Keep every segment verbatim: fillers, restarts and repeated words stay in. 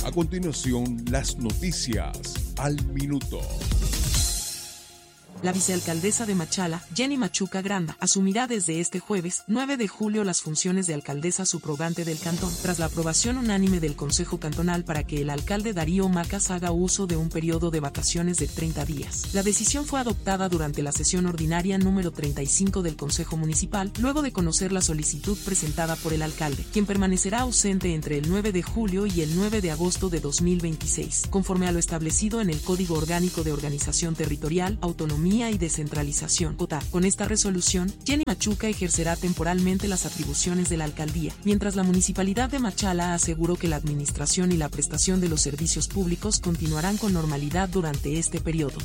A continuación, las noticias al minuto. La vicealcaldesa de Machala, Jenny Machuca Granda, asumirá desde este jueves, nueve de julio, las funciones de alcaldesa subrogante del cantón, tras la aprobación unánime del Consejo Cantonal para que el alcalde Darío Macas haga uso de un periodo de vacaciones de treinta días. La decisión fue adoptada durante la sesión ordinaria número treinta y cinco del Consejo Municipal, luego de conocer la solicitud presentada por el alcalde, quien permanecerá ausente entre el nueve de julio y el nueve de agosto de dos mil veintiséis, conforme a lo establecido en el Código Orgánico de Organización Territorial, Autonomía y Descentralización. Con esta resolución, Jenny Machuca ejercerá temporalmente las atribuciones de la alcaldía, mientras la Municipalidad de Machala aseguró que la administración y la prestación de los servicios públicos continuarán con normalidad durante este periodo.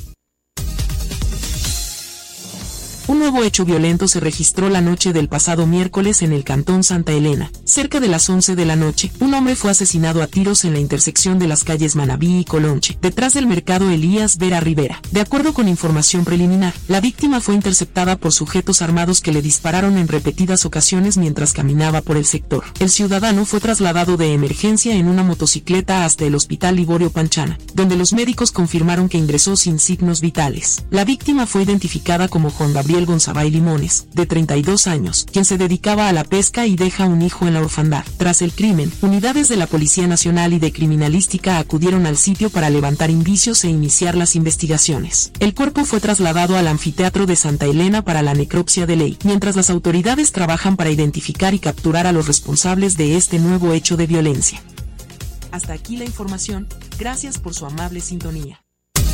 Un nuevo hecho violento se registró la noche del pasado miércoles en el cantón Santa Elena. Cerca de las once de la noche, un hombre fue asesinado a tiros en la intersección de las calles Manabí y Colonche, detrás del mercado Elías Vera Rivera. De acuerdo con información preliminar, la víctima fue interceptada por sujetos armados que le dispararon en repetidas ocasiones mientras caminaba por el sector. El ciudadano fue trasladado de emergencia en una motocicleta hasta el Hospital Liborio Panchana, donde los médicos confirmaron que ingresó sin signos vitales. La víctima fue identificada como Juan Gabriel Gonzabay Limones, de treinta y dos años, quien se dedicaba a la pesca y deja un hijo en la orfandad. Tras el crimen, unidades de la Policía Nacional y de Criminalística acudieron al sitio para levantar indicios e iniciar las investigaciones. El cuerpo fue trasladado al anfiteatro de Santa Elena para la necropsia de ley, mientras las autoridades trabajan para identificar y capturar a los responsables de este nuevo hecho de violencia. Hasta aquí la información, gracias por su amable sintonía.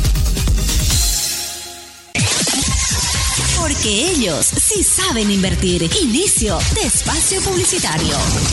Porque ellos sí saben invertir. Inicio de espacio publicitario.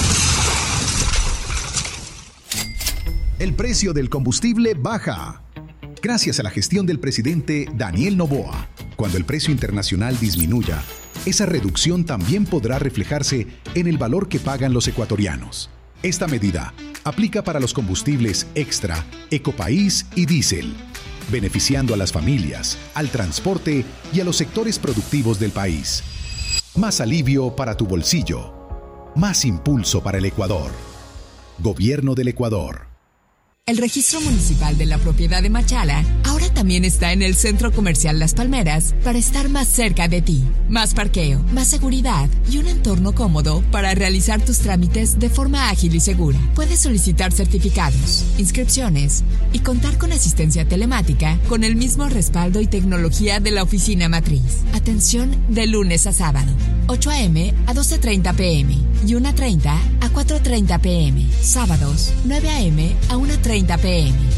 El precio del combustible baja. Gracias a la gestión del presidente Daniel Noboa. Cuando el precio internacional disminuya, esa reducción también podrá reflejarse en el valor que pagan los ecuatorianos. Esta medida aplica para los combustibles Extra, Ecopaís y Diésel, beneficiando a las familias, al transporte y a los sectores productivos del país. Más alivio para tu bolsillo. Más impulso para el Ecuador. Gobierno del Ecuador. El registro municipal de la propiedad de Machala ahora también está en el Centro Comercial Las Palmeras para estar más cerca de ti. Más parqueo, más seguridad y un entorno cómodo para realizar tus trámites de forma ágil y segura. Puedes solicitar certificados, inscripciones y contar con asistencia telemática con el mismo respaldo y tecnología de la oficina matriz. Atención de lunes a sábado, ocho a eme a doce treinta pe eme y una treinta a cuatro treinta pe eme. Sábados, nueve a eme a una treinta pe eme.